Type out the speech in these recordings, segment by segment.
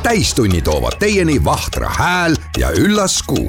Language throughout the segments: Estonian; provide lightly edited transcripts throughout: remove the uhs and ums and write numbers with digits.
Täistunni toovad teieni Vahtra hääl ja üllas kuu.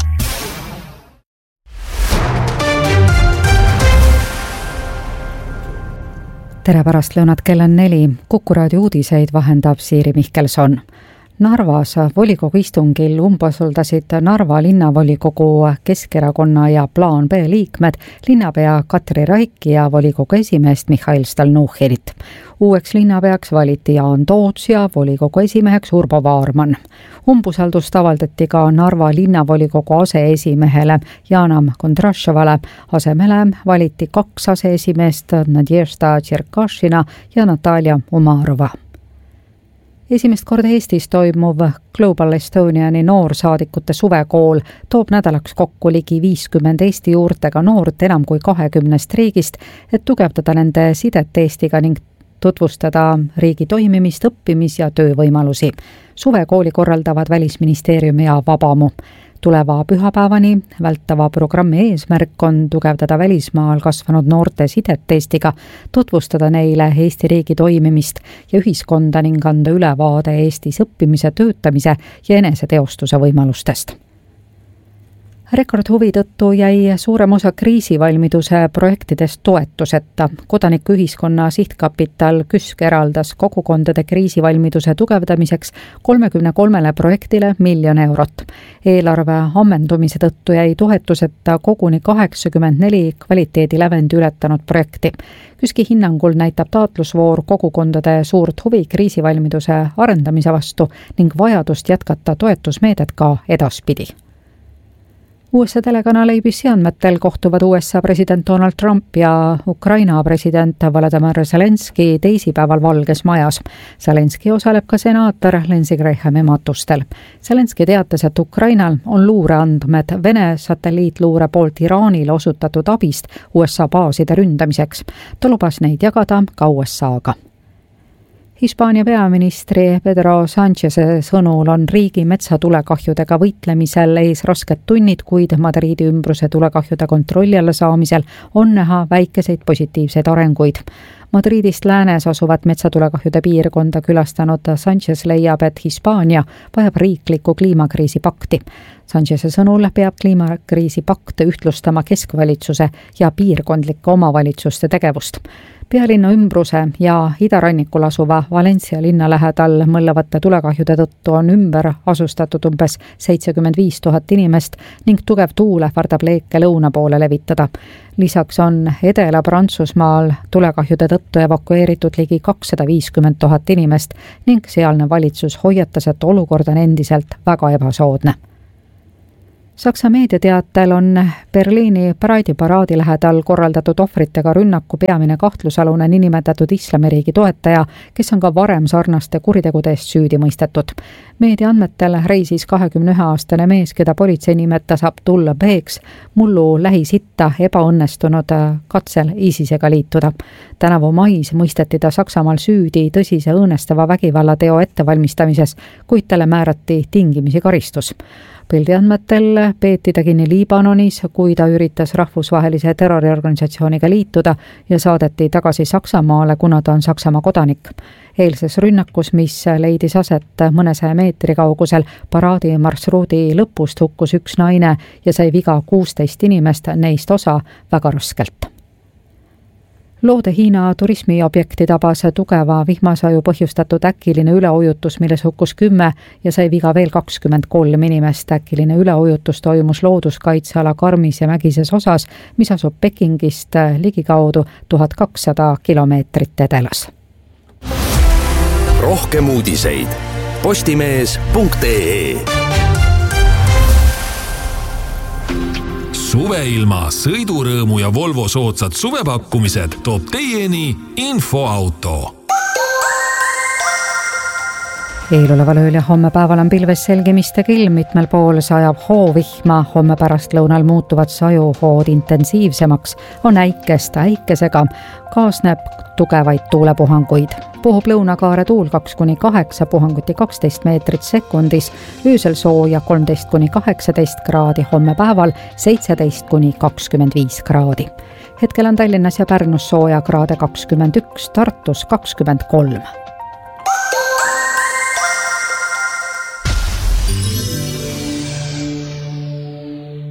Tere pärastlõunat, kell on 4. Kuku raadio uudiseid vahendab Siiri Mihkelson. Narvas volikogu istungil umbusaldasid Narva linnavolikogu Keskerakonna ja Plaan B liikmed linnapea Katri Raiki ja volikogu esimeest Mihhail Stalnuhhinit. Uueks linnapeaks valiti Jaan Toots ja volikogu esimeheks Urbo Vaarman. Umbusaldust avaldati ka Narva linnavolikogu aseesimehele Janam Kondrašovale. Asemele valiti 2 aseesimeest Nadježda Tšerkašina ja Natalja Umarova. Esimest korda Eestis toimuv Global Estoniani noorsaadikute suvekool toob nädalaks kokku ligi 50 Eesti juurtega noort enam kui 20 riigist, et tugevdada nende sidet Eestiga ning tutvustada riigi toimimist, õppimis- ja töövõimalusi. Suvekooli korraldavad Välisministeerium ja Vabamu. Tuleva pühapäevani vältava programmi eesmärk on tugevdada välismaal kasvanud noorte sidet Eestiga, tutvustada neile Eesti riigi toimimist ja ühiskonda ning anda ülevaade Eestis õppimise, töötamise ja eneseteostuse võimalustest. Rekordhuvi tõttu jäi suurem osa kriisivalmiduse projektidest toetuseta. Kodanikuühiskonna sihtkapital KÜSK eraldas kogukondade kriisivalmiduse tugevdamiseks 33 projektile 1 000 000 eurot. Eelarve ammendumise tõttu jäi toetuseta koguni 84 kvaliteedilävendi ületanud projekti. KÜSK-i hinnangul näitab taotlusvoor kogukondade suurt huvi kriisivalmiduse arendamise vastu ning vajadust jätkata toetusmeedet ka edaspidi. USA telekanal ABC andmetel kohtuvad USA president Donald Trump ja Ukraina president Volodymyr Zelenski teisipäeval Valges Majas. Zelenski osaleb ka senaator Lindsey Grahami matustel. Zelenski teatas, et Ukrainal on luureandmed Vene satelliitluure poolt Iraanile osutatud abist USA baaside ründamiseks. Ta lubas neid jagada ka USA-ga. Hispaania peaministri Pedro Sáncheze sõnul on riigi metsatulekahjudega võitlemisel ees rasked tunnid, kuid Madridi ümbruse tulekahjude kontrolli alla saamisel on näha väikeseid positiivseid arenguid. Madridist läänes asuvat metsatulekahjude piirkonda külastanud Sánchez leiab, et Hispaania vajab riiklikku kliimakriisi pakti. Sáncheze sõnul peab kliimakriisi pakt ühtlustama keskvalitsuse ja piirkondlike omavalitsuste tegevust. Pealinna ümbruse ja idarannikul asuva Valencia linna lähedal mõllavate tulekahjude tõttu on ümber asustatud umbes 75 000 inimest ning tugev tuul ähvardab leeke lõuna poole levitada. Lisaks on Edela-Prantsusmaal tulekahjude tõttu evakueeritud ligi 250 000 inimest ning sealne valitsus hoiatas, et olukord on endiselt väga ebasoodne. Saksa meediateatel on Berliini paraadi lähedal korraldatud ohvritega rünnaku peamine kahtlusalune niinimetatud islamiriigi toetaja, kes on ka varem sarnaste kuritegude eest süüdi mõistetud. Meedia andmetel reisis 21-aastane mees, keda politsei nimetas Abdullah Beks, mullu lähisitta ebaõnnestunud katsel ISISega liituda. Tänavu mais mõisteti ta Saksamaal süüdi tõsise õõnestava vägivallateo ettevalmistamises, kuid talle määrati tingimisi karistus. Pildi andmetel peeti ta kinni Liibanonis, kui ta üritas rahvusvahelise terroriorganisatsiooniga liituda ja saadeti tagasi Saksamaale, kuna ta on Saksamaa kodanik. Eilses rünnakus, mis leidis aset mõnesaja meetri kaugusel paraadi marsruudi lõpust, hukkus 1 naine ja sai viga 16 inimest, neist osa väga raskelt. Loode Hiina turismiobjekti tabas tugeva vihmasaju põhjustatud äkiline üleujutus, milles hukkus 10 ja sai viga veel 23 inimest. Äkiline üleujutus toimus looduskaitseala Karmis ja Mägises osas, mis asub Pekingist ligikaudu 1200 kilomeetrit edelas. Rohkem uudiseid postimees.ee. Suveilma, sõidurõõmu ja Volvo soodsad suvepakkumised toob teieni Infoauto. Eeloleval ööl ja homme päeval on pilves selgimiste kilm, mitmel pool sajab hoovihma, homme pärastlõunal muutuvad sajuhood intensiivsemaks, on äikest äikesega, kaasneb tugevaid tuulepuhanguid. Puhub lõunakaare tuul 2-8, puhanguti 12 meetrit sekundis, öösel sooja 13-18 kraadi, homme päeval 17-25 kraadi. Hetkel on Tallinnas ja Pärnus sooja kraade 21, Tartus 23.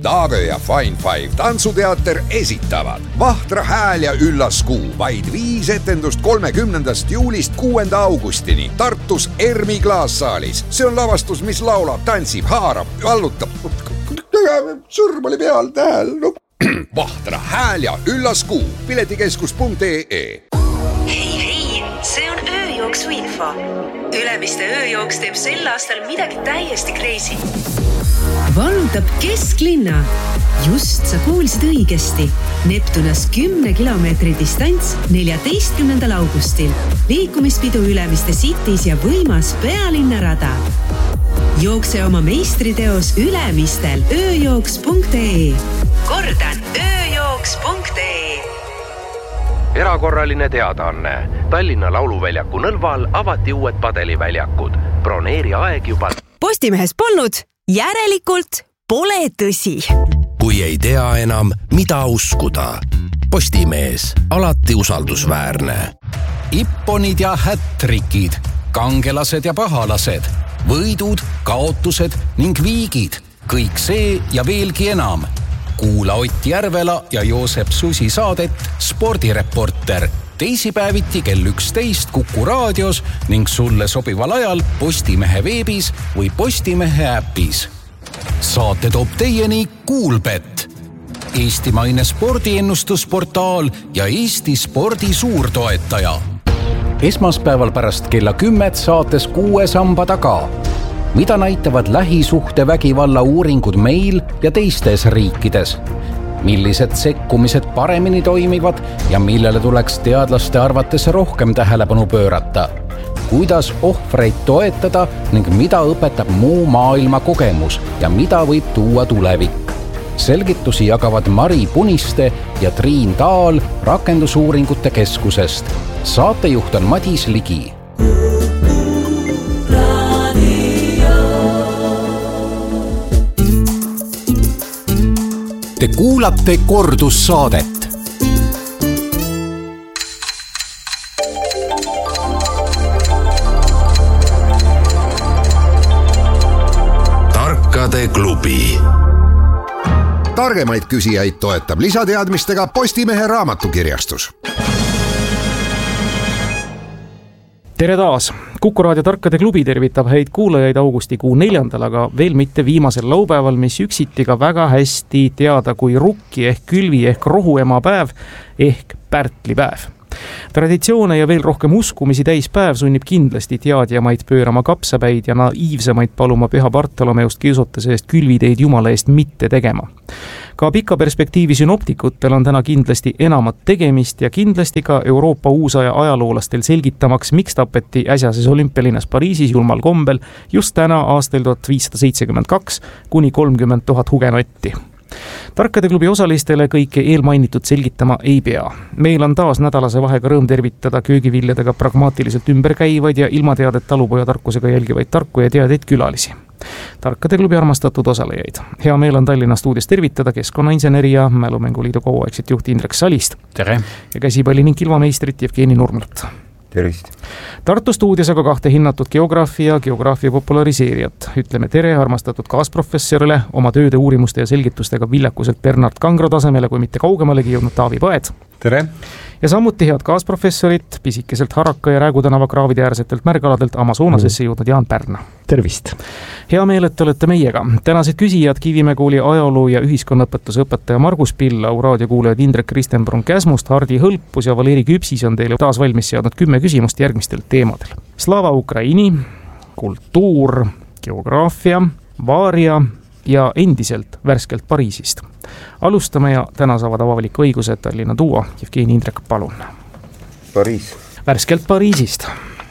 Daagö ja Fine Five tantsuteater esitavad Vahtra hääl ja üllas kuu. Vaid 5 etendust 30. juulist 6. augustini Tartus Ermi klaassaalis. See on lavastus, mis laulab, tantsib, haarab, vallutab. Sõrm oli peal, tähel. Vahtra hääl ja üllas kuu. Piletikeskus.ee. Hei, see on ööjooksu info. Ülemiste ööjooks teeb sel aastal midagi täiesti crazy. Vallutab kesklinna. Just sa kuulsid õigesti. Neptunas 10 kilomeetri distants 14. augustil. Liikumispidu Ülemiste Cities ja võimas pealinnarada. Jookse oma meistriteos Ülemistel ööjooks.ee. Kordan, ööjooks.ee. Erakorraline teadaanne. Tallinna Lauluväljaku Nõlval avati uued padeliväljakud. Broneeri aeg juba. Postimehes polnud, järelikult pole tõsi. Kui ei tea enam, mida uskuda. Postimees, alati usaldusväärne. Ipponid ja hättrikid, kangelased ja pahalased, võidud, kaotused ning viigid. Kõik see ja veelgi enam. Kuula Ott Järvela ja Joosep Susi saadet Spordireporter. Teisipäeviti kell 11 Kuku raadios ning sulle sobival ajal Postimehe veebis või Postimehe äpis. Saate toob teieni Kuulbet, eestimaine spordiennustusportaal ja Eesti spordi suurtoetaja. Esmaspäeval pärast kella 10 saates 6 samba taga. Mida näitavad lähisuhtevägivalla uuringud meil ja teistes riikides? Millised sekkumised paremini toimivad ja millele tuleks teadlaste arvates rohkem tähelepanu pöörata? Kuidas ohvreid toetada ning mida õpetab muu maailma kogemus ja mida võib tuua tulevik? Selgitusi jagavad Mari Puniste ja Triin Taal Rakendusuuringute Keskusest. Saatejuht on Madis Ligi. Te kuulate kordussaadet. Tarkade klubi. Targemaid küsijaid toetab lisateadmistega Postimehe raamatukirjastus. Tere taas! Kuku raadio Tarkade klubi tervitab häid kuulajaid augustikuu 4. aga veel mitte viimasel laupäeval, mis üksiti ka väga hästi teada kui rukki ehk külvi ehk rohuema päev ehk pärtlipäev. Traditsioone ja veel rohkem uskumisi täispäev sunnib kindlasti teadjamaid pöörama kapsapäid ja naiivsemaid paluma Püha Bartolomeust kiusotuse eest külviteid Jumala eest mitte tegema. Ka pika perspektiivi synoptikutel on täna kindlasti enamat tegemist ja kindlasti ka Euroopa uusaja ajaloolastel selgitamaks, miks tapeti äsjases olümpialinnas Pariisis julmal kombel just täna aastal 1572 kuni 30 000 hugenotti. Tarkade klubi osalistele kõike eelmainitud selgitama ei pea. Meil on taas nädalase vahega rõõm tervitada köögiviljadega pragmaatiliselt ümberkäivaid ja ilmateadet talupojatarkusega jälgivaid tarku ja teadeid külalisi. Tarkade klubi armastatud osalejaid. Hea meel on Tallinna stuudios tervitada keskkonnainseneri ja Mälumänguliidu kauaaegset juhti Indrek Salist. Tere! Ja käsipalli ning kilvameistrit Jevgeni Nurmelt. Tervist! Tartu stuudios aga 2 hinnatud geograafia populariseerijat. Ütleme tere armastatud kaasprofessorile, oma tööde uurimuste ja selgitustega viljakuselt Bernard Kangro tasemele, kui mitte kaugemalegi jõudnud Taavi Paed. Tere! Ja samuti head kaasprofessorit, pisikeselt Haraka ja Räägutänava kraavide äärsetelt märgaladelt Amazonasesse jõudnud Jaan Pärna. Tervist! Hea meel, et olete meiega. Tänased küsijad Kivimäe kooli ajaloo ja ühiskonnaõpetuse õpetaja Margus Pillau, raadiokuulajad Indrek Kristenbrun Käsmust, Hardi Hõlpus ja Valeri Küpsis on teile taas valmis seadnud 10 küsimust järgmistel teemadel. Slava Ukraini, kultuur, geograafia, vaaria ja endiselt värskelt Pariisist. Alustame ja täna saavad avaliku õiguse Tallinna duo. Jevgeni Indrek, palun. Pariis. Värskelt Pariisist.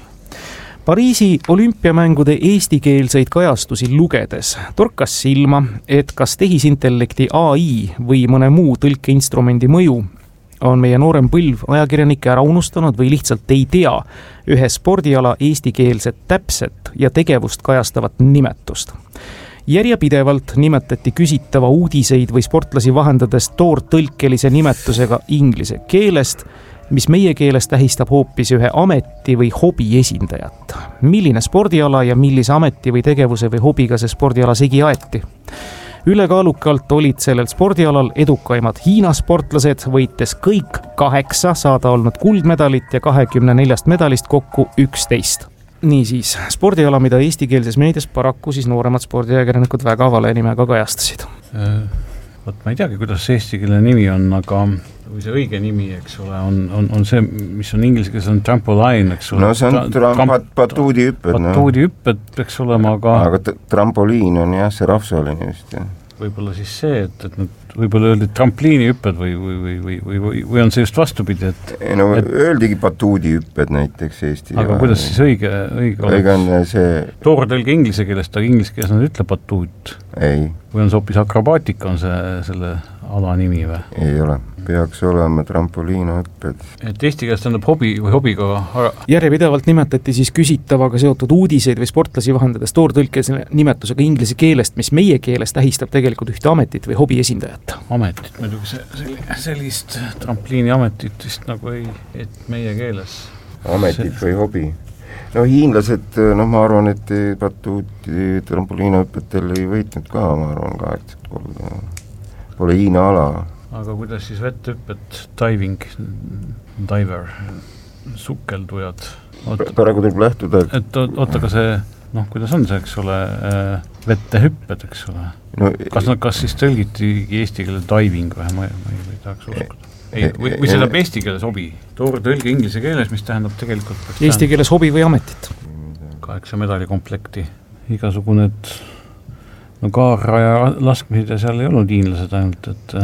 Pariisi olümpiamängude eestikeelseid kajastusi lugedes torkas silma, et kas tehisintellekti AI või mõne muu tõlkeinstrumendi mõju on meie noorem põlv ajakirjanikke ära unustanud või lihtsalt ei tea ühe spordiala eestikeelset täpset ja tegevust kajastavat nimetust. Järjepidevalt nimetati küsitava uudiseid või sportlasi vahendades toortõlkelise nimetusega inglise keelest, mis meie keeles tähistab hoopis ühe ameti või hobi esindajat. Milline spordiala ja millise ameti või tegevuse või hobiga see spordiala segi aeti? Ülekaalukalt olid sellel spordialal edukaimad Hiina sportlased, võites kõik 8 saada olnud kuldmedalit ja 24 medalist kokku 11. Niisiis, spordiala, mida eestikeelses meedias paraku siis nooremad spordiajakirjanikud väga vale nimega kajastasid. Vot ma ei teagi, kuidas see eestikeelne nimi on, aga või see õige nimi, eks ole, on see, mis on inglise keeles on trampoline, eks ole. No see on batuudihüpped. Batuudihüpped peaks olema, aga trampoliin on jah, see rahvusvaheline just, jah. Võib-olla siis see, et nad võib-olla öeldi trampliinihüpped või on see just vastupidi, et... No öeldigi batuudihüpped näiteks Eesti. Aga kuidas siis õige on see... Toortõlge inglise keelest, aga inglise keeles nad ütle batuut. Ei. Või on see hoopis akrobaatika, on selle ala nimi või? Ei ole. Peaks olema trampoliinhüpped. Et eesti keeles tähendab hobi või hobiga... Järjepidevalt nimetati siis küsitavaga seotud uudiseid või sportlasi vahendades toortõlkes nimetusega inglise keelest, mis meie keeles tähistab tegelikult ühte ametit või hobi esindajat. Ametit, muidugi sellist trampliini ametit vist nagu ei, et meie keeles. Ametit või hobi. No hiinlased, ma arvan, et batuuti trampoliinhüppetel ei võitnud ka, ma arvan, 8 korda. Pole Hiina ala. Aga kuidas siis vettehüpped, diving, diver, sukeldujad? Praegu tuleb lähtuda. Et oota, ka see, kuidas on see, eks ole, vettehüpped, eks ole? No, kas siis tõlgitigi eesti keele diving või? Ma ei tahaks uskuda. Või see tähendab eesti keeles hobi? Tõlge inglise keeles, mis tähendab tegelikult... Eesti keeles hobi või ametit? 8 medalikomplekti, igasugune, kaarra ja laskmised ja seal ei olnud hiinlased ainult, et...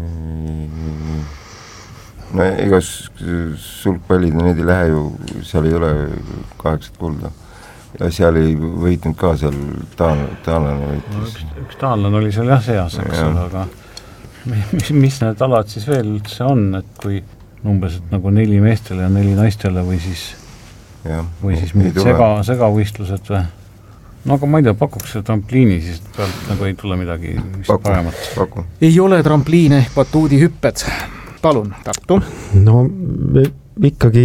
No igas sulgpallid, need ei lähe ju, seal ei ole 8 kulda. Ja seal ei võitnud ka seal taanlane võitis. Üks taanlane oli seal jah seas, eks ole, aga mis need alad siis veel üldse on, et kui umbes nagu 4 meestele ja 4 naistele või siis mingid segavõistlused või? No aga ma ei tea, pakuks see trampliini, siis pealt nagu ei tule midagi paremat. Ei ole trampliine ehk batuudihüpped. Palun, Tartu. No ikkagi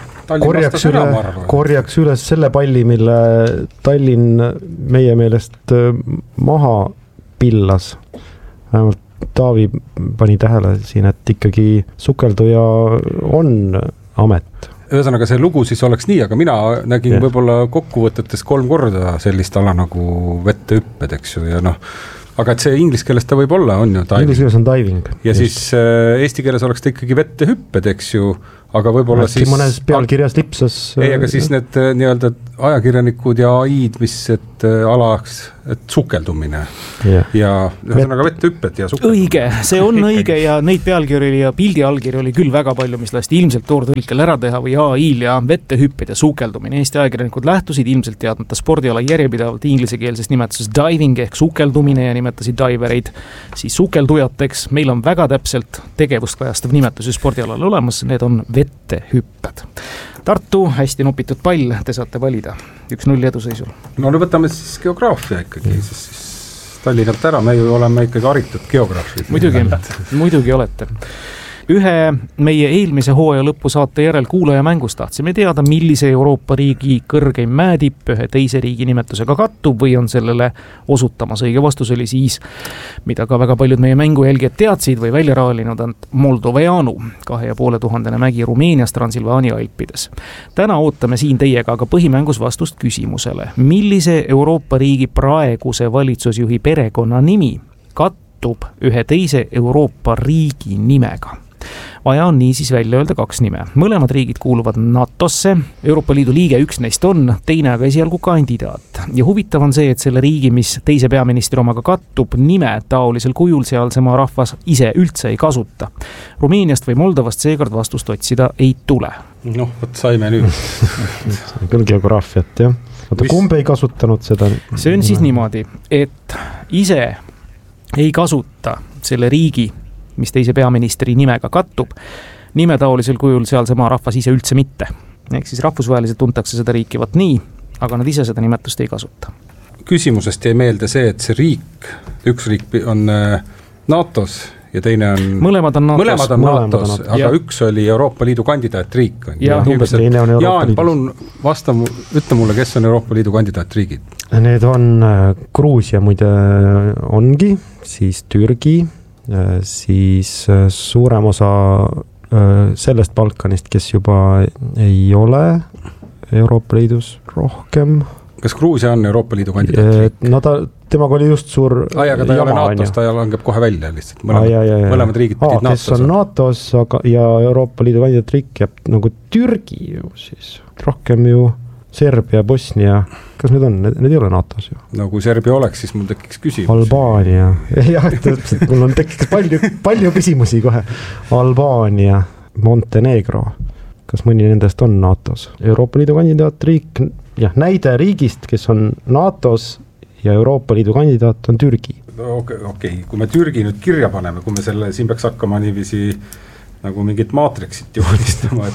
korjaks üles selle palli, mille Tallinn meie meelest maha pillas. Vähemalt Taavi pani tähele siin, et ikkagi sukelduja on amet. Ühesõnaga see lugu siis oleks nii, aga mina nägin võib-olla kokkuvõtetes 3 korda sellist ala nagu vettehüpped, eks ju, ja aga et see inglise keeles ta võib olla, on ju diving. Inglise keeles on diving. Ja just. Siis eesti keeles oleks ta ikkagi vettehüpped, eks ju, aga võib-olla siis... Mõnes pealkirjas lipsas... Ei, aga siis need nii-öelda ajakirjanikud ja AI-d, mis alaks, et sukeldumine ja ühesõnaga vettehüpped ja sukeldumine. Õige, see on õige ja neid pealkirju ja pildi allkirju oli küll väga palju, mis lasti ilmselt toortõlkel ära teha või AI-l ja vettehüpped ja sukeldumine. Eesti ajakirjanikud lähtusid ilmselt teadmata spordiala järjepidevalt ingliskeelses nimetuses diving ehk sukeldumine ja nimetasid divereid siis sukeldujateks. Meil on väga täpselt tegevust kajastav nimetus spordialal olemas, need on vettehüpped. Tartu, hästi nopitud pall, te saate valida 1-0 eduseisul. No võtame siis geograafia ikkagi, siis Tallinnalt ära, me ju oleme ikkagi haritud geograafid. Muidugi olete. Ühe meie eelmise hooaja lõpu saate järel kuulaja mängust tahtsime teada, millise Euroopa riigi kõrgeim mäetipp ühe teise riigi nimetusega kattub või on sellele osutamas. Õige vastus oli siis, mida ka väga paljud meie mängujälgijad teadsid või välja raalinud on Moldoveanu, 2500 mägi Rumeenias Transilvaania Alpides. Täna ootame siin teiega aga põhimängus vastust küsimusele, millise Euroopa riigi praeguse valitsusjuhi perekonna nimi kattub ühe teise Euroopa riigi nimega. Vaja on niisiis välja öelda 2 nime. Mõlemad riigid kuuluvad NATOsse, Euroopa Liidu liige üks neist on, teine aga esialgu kandidaat. Ja huvitav on see, et selle riigi, mis teise peaministri omaga kattub, nime taolisel kujul sealsema rahvas ise üldse ei kasuta. Rumeeniast või Moldovast seekord vastust otsida ei tule. Võt saime nüüd. Küll geograafiat, jah. Kumb ei kasutanud seda? See on siis niimoodi, et ise ei kasuta selle riigi, mis teise peaministri nimega kattub, nimetaolisel kujul sealsema rahvas ise üldse mitte. Ehk siis rahvusvaheliselt tuntakse seda riiki vaat nii, aga nad ise seda nimetust ei kasuta. Küsimusest jäi meelde see, et see riik, üks riik on NATOs ja teine on mõlemad on NATO-s, aga üks oli Euroopa Liidu kandidaatriik. Jaan, palun ütle mulle, kes on Euroopa Liidu kandidaatriigid? Need on Gruusia muide ongi, siis Türgi, siis suurem osa sellest Balkanist, kes juba ei ole Euroopa Liidus rohkem. Kas Gruusia on Euroopa Liidu kandidaatriik? No temaga oli just suur aga ta ei ole NATO-s, ta langeb kohe välja lihtsalt. Mõlemad riigid pidid NATO-s. Kes on NATO-s ja Euroopa Liidu kandidaatriik jääb nagu Türgi ju siis. Rohkem ju Serbia, Bosnia. Kas need on? Need ei ole NATO-s ju. No kui Serbia oleks, siis mul tekiks küsimus. Albaania. Jah, täpselt, mul on tekiks palju küsimusi kohe. Albaania, Montenegro. Kas mõni nendest on NATO-s? Euroopa Liidu kandidaatriik, näide riigist, kes on NATO-s ja Euroopa Liidu kandidaat on Türgi. Okei, kui me Türgi nüüd kirja paneme, kui me siin peaks hakkama niiviisi nagu mingit maatriksit joonistama,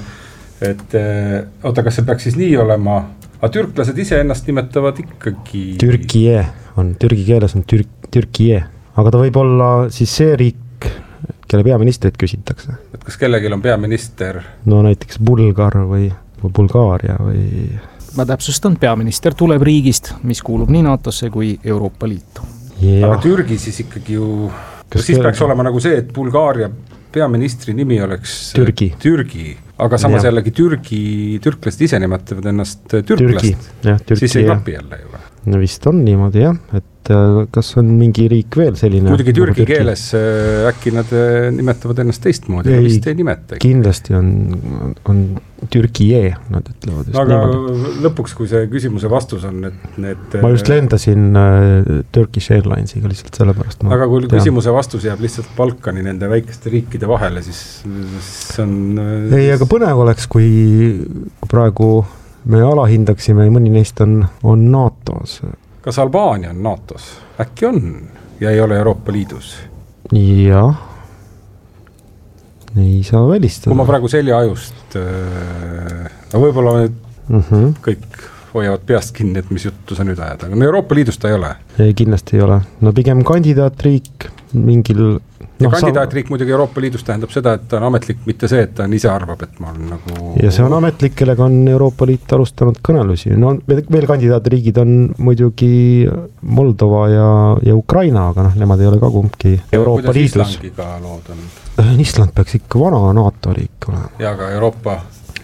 et kas see peaks siis nii olema, aga türklased ise ennast nimetavad ikkagi... Türkie on, türgi keeles on Türkie, aga ta võib olla siis see riik, kelle peaministrit küsitakse. Et kas kellelgi on peaminister? No näiteks Bulgar või Bulgaaria või... Ma täpsustan, peaminister tuleb riigist, mis kuulub nii NATO-sse kui Euroopa Liitu. Aga Türgi siis ikkagi ju... Siis peaks olema nagu see, et Bulgaaria peaministri nimi oleks Türgi. Aga samas jällegi türklased ise nimetavad ennast türklast. Siis ei klapi jälle ju. No vist on niimoodi jah, et kas on mingi riik veel selline... Muidugi türgi keeles äkki nad nimetavad ennast teistmoodi, vist ei nimeta. Kindlasti on Türkie, nad ütlevad just aga niimoodi. Lõpuks, kui see küsimuse vastus on, et need... Ma just lendasin Turkish Airlinesiga lihtsalt sellepärast. Aga kui küsimuse vastus jääb lihtsalt Balkani nende väikeste riikide vahele, siis on... Ei, aga põnev oleks, kui praegu me alahindaksime ja mõni neist on NATO-s. Kas Albaania on NATO-s? Äkki on ja ei ole Euroopa Liidus? Jah. Ei saa välistada. Kui ma praegu selja ajust, võib-olla kõik hoiavad peast kinni, et mis juttu sa nüüd ajad, aga Euroopa Liidus ta ei ole? Ei, kindlasti ei ole. No pigem kandidaatriik mingil... Ja kandidaatriik muidugi Euroopa Liidus tähendab seda, et ta on ametlik, mitte see, et ta ise arvab, et ma olen nagu... Ja see on ametlik, kellega on Euroopa Liit alustanud kõnelusi. No veel kandidaatriigid on muidugi Moldova ja Ukraina, aga nemad ei ole ka kumbki Euroopa Liidus. Islandiga lood on? Island peaks ikka vana NATO riik olema. Ja aga Euroopa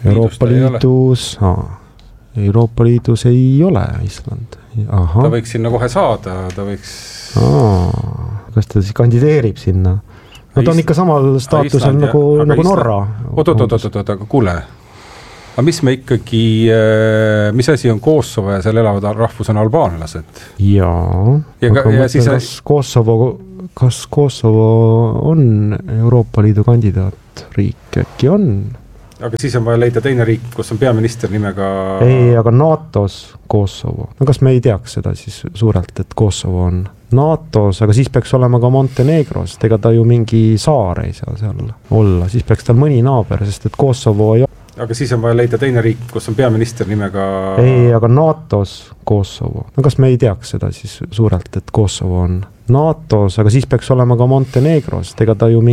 Liidus ei ole Island. Aha. Ta võiks sinna kohe saada, ta võiks... Kas ta siis kandideerib sinna? No ta on ikka samal staatusel nagu Norra. Oot, aga kuule. Aga mis me ikkagi, mis asi on Kosovo ja seal elavad rahvus on albaanlased? Jaa. Ja siis... Kas Kosovo on Euroopa Liidu kandidaatriik? Äkki on? Aga siis on vaja leida teine riik, kus on peaminister nimega... Ei, aga NATO-s Kosovo. No kas me ei teaks seda siis suurelt, et Kosovo on NATO-s, aga siis peaks olema ka Montenegros, ega ta ju mingi saar ei saa seal olla, siis peaks tal mõni naaber, sest et Kosovo ei ole. Aga siis on vaja leida teine riik, kus on peaminister nimega... Ei, aga NATO-s Kosovo. No kas me ei teaks seda siis suurelt, et Kosovo on NATO-s, aga siis peaks olema ka Montenegros, ega ta ju